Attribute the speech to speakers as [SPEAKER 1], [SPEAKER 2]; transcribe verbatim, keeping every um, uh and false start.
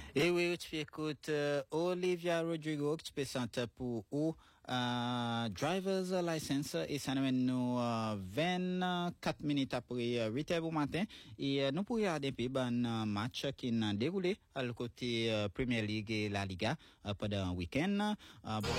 [SPEAKER 1] Et oui, tu écoutes euh, Olivia Rodrigo, qui présente pour ou euh, driver's license et ça nous mène nous euh, vingt-quatre minutes après euh, huit heures du matin et euh, nous pourrions regarder puis un euh, match qui n'a déroulé à le côté euh, Premier League et La Liga euh, pendant un week-end. Euh,